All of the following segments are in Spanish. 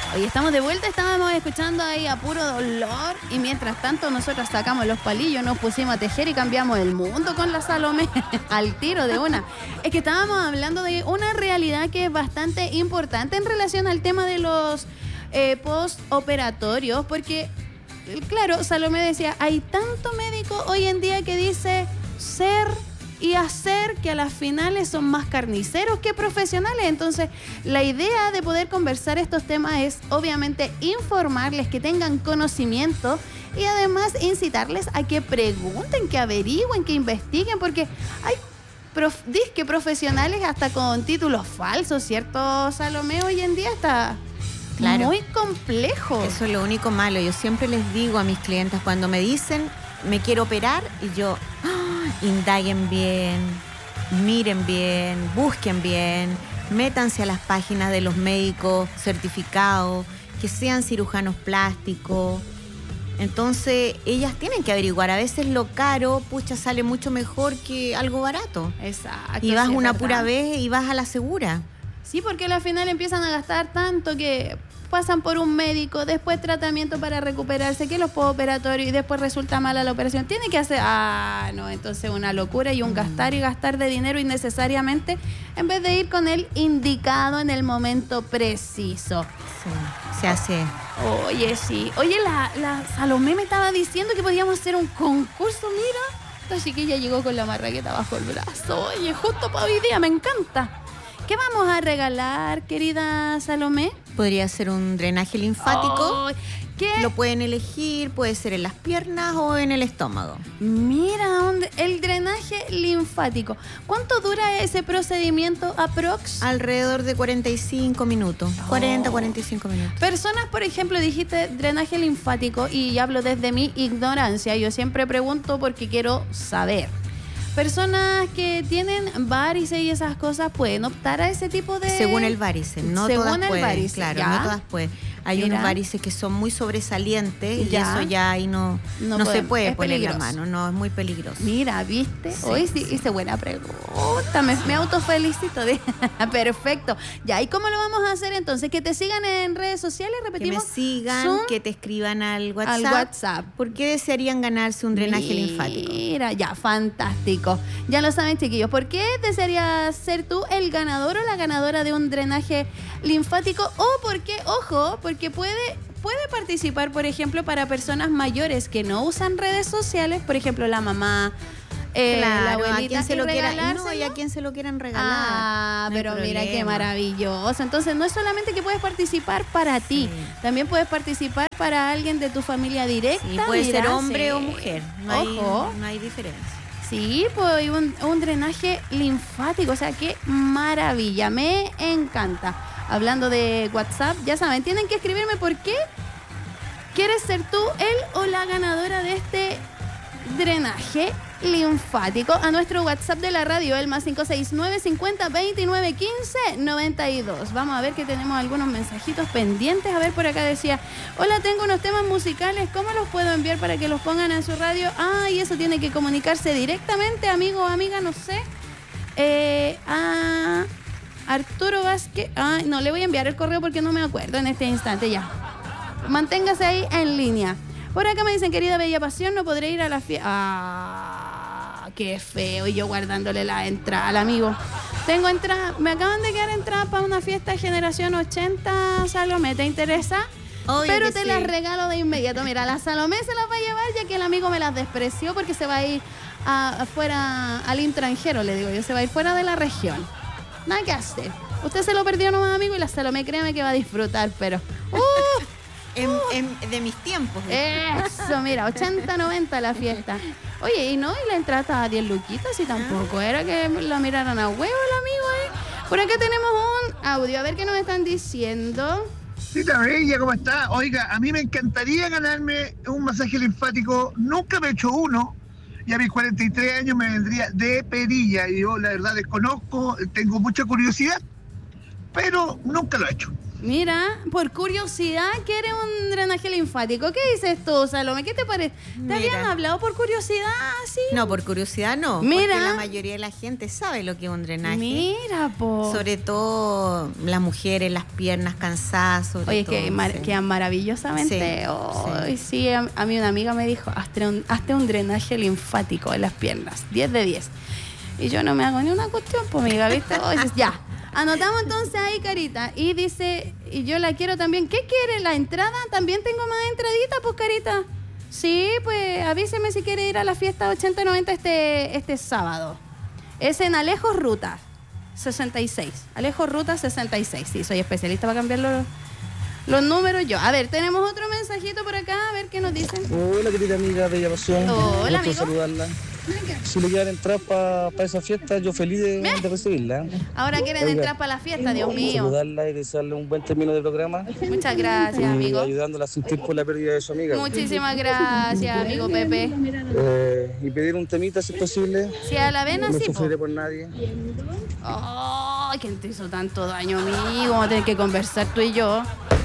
Hoy estamos de vuelta, estábamos escuchando ahí a puro dolor y mientras tanto nosotros sacamos los palillos, nos pusimos a tejer y cambiamos el mundo con la Salomé al tiro de una. Es que estábamos hablando de una realidad que es bastante importante en relación al tema de los postoperatorios, porque claro, Salomé decía, hay tanto médico hoy en día que dice ser y hacer que a las finales son más carniceros que profesionales. Entonces, la idea de poder conversar estos temas es obviamente informarles, que tengan conocimiento y además incitarles a que pregunten, que averigüen, que investiguen, porque hay disque profesionales hasta con títulos falsos, ¿cierto, Salomé? Hoy en día está muy complejo. Eso es lo único malo. Yo siempre les digo a mis clientes cuando me dicen, me quiero operar, y yo... indaguen bien, miren bien, busquen bien, métanse a las páginas de los médicos certificados, que sean cirujanos plásticos. Entonces, ellas tienen que averiguar. A veces lo caro, sale mucho mejor que algo barato. Exacto. Y vas una pura vez y vas a la segura. Sí, porque al final empiezan a gastar tanto que pasan por un médico, después tratamiento para recuperarse, que los postoperatorios, y después resulta mala la operación. Tiene que hacer, no, entonces una locura y un gastar y gastar de dinero innecesariamente en vez de ir con el indicado en el momento preciso. Sí, se hace. Oye, sí. Oye, la Salomé me estaba diciendo que podíamos hacer un concurso, mira. Esta chiquilla llegó con la marraqueta bajo el brazo. Oye, justo para hoy día, me encanta. ¿Qué vamos a regalar, querida Salomé? Podría ser un drenaje linfático. ¿Qué? Lo pueden elegir, puede ser en las piernas o en el estómago. Mira, el drenaje linfático. ¿Cuánto dura ese procedimiento aprox? Alrededor de 45 minutos. 45 minutos. Personas, por ejemplo, dijiste drenaje linfático y hablo desde mi ignorancia. Yo siempre pregunto porque quiero saber. Personas que tienen varices y esas cosas pueden optar a ese tipo de... Según el varice, no según todas pueden. Varice, claro, ¿ya? no todas pueden. Hay unos varices que son muy sobresalientes y eso ya ahí no se puede poner la mano, no, es muy peligroso. Mira, ¿viste? Sí, hoy sí hice buena pregunta, me autofelicito. Perfecto. Ya, ¿y cómo lo vamos a hacer entonces? Que te sigan en redes sociales, repetimos. Que me sigan, Zoom, que te escriban al WhatsApp. Al WhatsApp. ¿Por qué desearían ganarse un drenaje linfático? Mira, ya, fantástico. Ya lo saben, chiquillos. ¿Por qué desearías ser tú el ganador o la ganadora de un drenaje linfático? O porque, ojo, porque puede participar, por ejemplo, para personas mayores que no usan redes sociales, por ejemplo, la mamá, la abuelita, a quien se lo quieran, y a quien se lo quieran regalar. Pero mira qué maravilloso. Entonces, no es solamente que puedes participar para ti, también puedes participar para alguien de tu familia directa. Sí, puede ser hombre o mujer, no hay diferencia. Sí, pues un drenaje linfático, o sea, qué maravilla, me encanta. Hablando de WhatsApp, ya saben, tienen que escribirme por qué quieres ser tú el o la ganadora de este drenaje linfático a nuestro WhatsApp de la radio, el más 569 50 29 15 92. Vamos a ver que tenemos algunos mensajitos pendientes. A ver, por acá decía, hola, tengo unos temas musicales, ¿cómo los puedo enviar para que los pongan en su radio? Y eso tiene que comunicarse directamente, amigo o amiga, no sé. Arturo Vázquez, no, le voy a enviar el correo porque no me acuerdo en este instante ya. Manténgase ahí en línea. Por acá me dicen, querida Bella Pasión, no podré ir a la fiesta. Qué feo, y yo guardándole la entrada al amigo. Tengo entrada, me acaban de quedar entrada para una fiesta Generación 80, Salomé, ¿te interesa? Obvio. Pero te las regalo de inmediato. Mira, la Salomé se las va a llevar ya que el amigo me las despreció porque se va a ir afuera al extranjero, le digo yo, se va a ir fuera de la región. Nada que hacer. Usted se lo perdió nomás, amigo, y la Salomé, créame que va a disfrutar, pero... de mis tiempos. Eso, mira, 80, 90 la fiesta. Oye, y la entrada estaba a 10 luquitas y tampoco era que la miraran a huevo el amigo, Por acá tenemos un audio, a ver qué nos están diciendo. Tita Bella, ¿cómo está? Oiga, a mí me encantaría ganarme un masaje linfático. Nunca me he hecho uno. Y a mis 43 años me vendría de perilla. Y yo, la verdad, desconozco, tengo mucha curiosidad, pero nunca lo he hecho. Mira, por curiosidad, ¿quiere un drenaje linfático? ¿Qué dices tú, Salome? ¿Qué te parece? ¿Te habían hablado por curiosidad? Sí. No, por curiosidad no. Mira. Porque la mayoría de la gente sabe lo que es un drenaje. Mira, po. Sobre todo las mujeres, las piernas cansadas. Sobre Oye, todo, que quedan maravillosamente. Sí, a mí una amiga me dijo, hazte un drenaje linfático en las piernas. 10 de 10. Y yo no me hago ni una cuestión, pues, amiga, ¿viste? Dices, ya. Anotamos entonces ahí, Carita. Y dice, y yo la quiero también. ¿Qué quiere? ¿La entrada? También tengo más entradita, pues, Carita. Sí, pues avíseme si quiere ir a la fiesta 80-90 este sábado. Es en Alejo Ruta 66. Alejo Ruta 66. Sí, soy especialista para cambiar los números yo. A ver, tenemos otro mensajito por acá. A ver qué nos dicen. Hola, querida amiga Bella Pasión. Hola, gusto amigo. saludarla. Si le quieren entrar para esa fiesta, yo feliz de recibirla. Ahora quieren entrar para la fiesta, Dios mío. Saludarla y desearle un buen término de programa. Muchas gracias, Y amigo. ayudándola a sentir por la pérdida de su amiga. Muchísimas gracias, amigo Pepe. Y pedir un temita si es posible. Si a la vena, No sí, po. sufriré por nadie. Ay, ¿quién te hizo tanto daño, amigo? Vamos a tener que conversar tú y yo.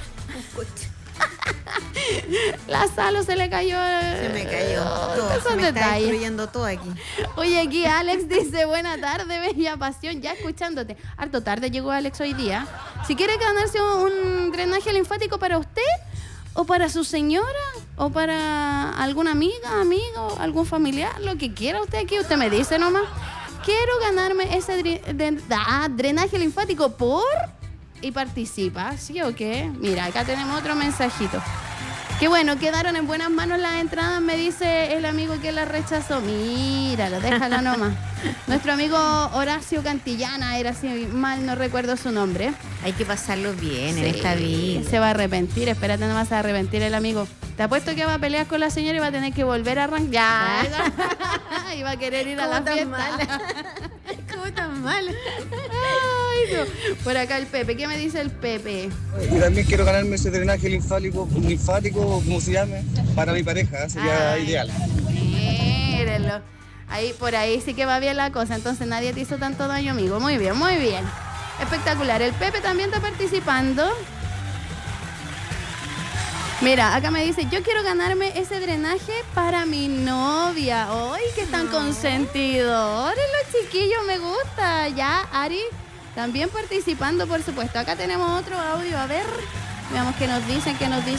La Salo se le cayó. Se me cayó todo. Esos Se me está detalles. destruyendo todo aquí. Oye, aquí Alex dice, buena tarde, Bella Pasión, ya escuchándote. Harto tarde llegó Alex hoy día. Si quiere ganarse un drenaje linfático para usted, o para su señora, o para alguna amiga, amigo, algún familiar, lo que quiera usted aquí, usted me dice nomás. Quiero ganarme ese drenaje linfático por... Y participa, ¿sí o qué? Mira, acá tenemos otro mensajito. Qué bueno, quedaron en buenas manos las entradas, me dice el amigo que la rechazó. Míralo, déjala nomás. Nuestro amigo Horacio Cantillana, era así, mal no recuerdo su nombre. Hay que pasarlo bien en Sí, esta vida. se va a arrepentir, espérate nomás, se va a arrepentir el amigo. Te apuesto que va a pelear con la señora y va a tener que volver a arrancar. Y va a querer ir a la fiesta. ¿Cómo tan mal? Ay, no. Por acá el Pepe, ¿qué me dice el Pepe? Y también quiero ganarme ese drenaje linfático, como se llame, para mi pareja. Sería ideal. Mírenlo. Ahí, por ahí sí que va bien la cosa. Entonces nadie te hizo tanto daño, amigo. Muy bien, muy bien. Espectacular. El Pepe también está participando. Mira, acá me dice, yo quiero ganarme ese drenaje para mi novia. ¡Ay, qué tan consentidores los chiquillos! Me gusta. Ya, Ari, también participando, por supuesto. Acá tenemos otro audio. A ver, veamos qué nos dicen.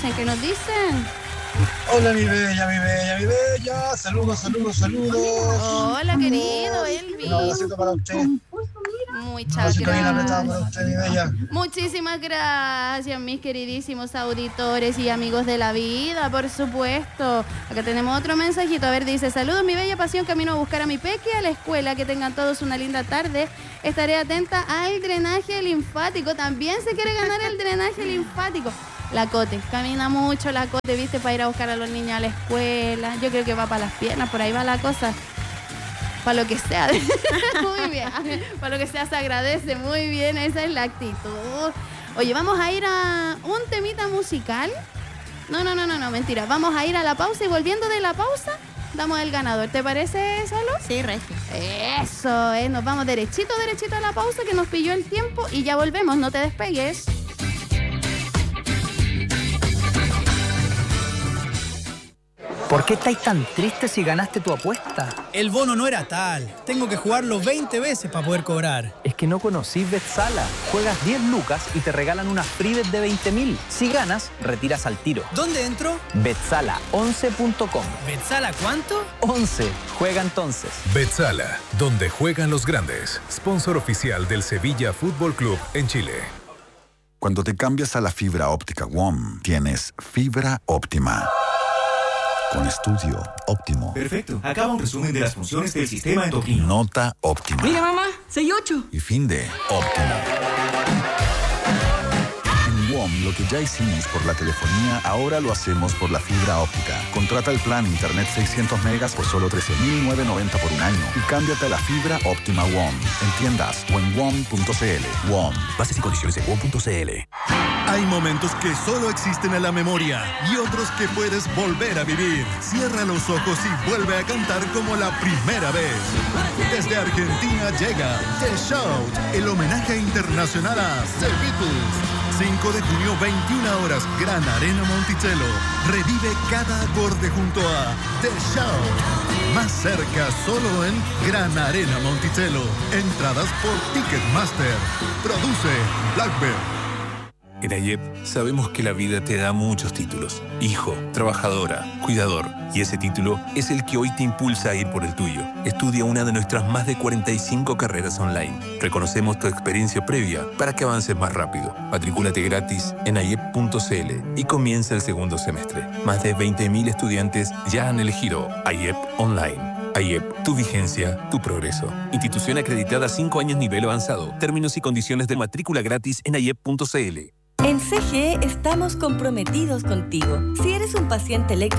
Hola, mi bella. Saludos. Hola, querido Elvis. Un abracito para usted. Muchas Bien apretado gracias. para usted, mi bella. Muchísimas gracias, mis queridísimos auditores y amigos de la vida, por supuesto. Acá tenemos otro mensajito. A ver, dice, saludos, mi bella pasión, camino a buscar a mi peque a la escuela. Que tengan todos una linda tarde. Estaré atenta al drenaje linfático. También se quiere ganar el drenaje linfático. La Cote, camina mucho la Cote, viste, para ir a buscar a los niños a la escuela. Yo creo que va para las piernas, por ahí va la cosa. Para lo que sea. Muy bien. Para lo que sea se agradece. Muy bien, esa es la actitud. Oye, vamos a ir a un temita musical. No, mentira. Vamos a ir a la pausa y volviendo de la pausa, damos el ganador. ¿Te parece, Salo? Sí, Regi. Eso, nos vamos derechito a la pausa que nos pilló el tiempo y ya volvemos. No te despegues. ¿Por qué estáis tan tristes si ganaste tu apuesta? El bono no era tal. Tengo que jugarlo 20 veces para poder cobrar. Es que no conocís Betsala. Juegas 10 lucas y te regalan una free bet de 20.000. Si ganas, retiras al tiro. ¿Dónde entro? Betsala11.com. ¿Betsala cuánto? 11. Juega entonces. Betsala, donde juegan los grandes. Sponsor oficial del Sevilla Fútbol Club en Chile. Cuando te cambias a la fibra óptica WOM, tienes fibra óptima. Con estudio óptimo. Perfecto. Acaba un resumen de las funciones del sistema endocrino. Nota óptima. Mira, mamá, 6-8. Y fin de óptimo. En WOM, lo que ya hicimos por la telefonía, ahora lo hacemos por la fibra óptica. Contrata el plan Internet 600 megas por solo $13,990 por un año y cámbiate a la fibra óptima WOM. En tiendas o en WOM.cl. WOM. Bases y condiciones en WOM.cl. Hay momentos que solo existen en la memoria y otros que puedes volver a vivir. Cierra los ojos y vuelve a cantar como la primera vez. Desde Argentina llega The Shout, el homenaje internacional a The Beatles. 5 de junio, 21 horas, Gran Arena Monticello. Revive cada acorde junto a The Shout. Más cerca solo en Gran Arena Monticello. Entradas por Ticketmaster. Produce Blackbird. En AIEP sabemos que la vida te da muchos títulos. Hijo, trabajadora, cuidador. Y ese título es el que hoy te impulsa a ir por el tuyo. Estudia una de nuestras más de 45 carreras online. Reconocemos tu experiencia previa para que avances más rápido. Matricúlate gratis en aiep.cl y comienza el segundo semestre. Más de 20.000 estudiantes ya han elegido AIEP Online. AIEP, tu vigencia, tu progreso. Institución acreditada 5 años nivel avanzado. Términos y condiciones de matrícula gratis en aiep.cl. En CGE estamos comprometidos contigo. Si eres un paciente electro